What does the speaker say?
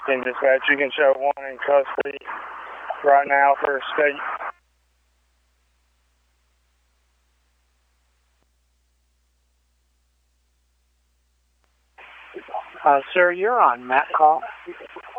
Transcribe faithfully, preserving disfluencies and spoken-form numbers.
Can dispatch, you can show one in custody right now for state. Uh, sir, you're on Matt call.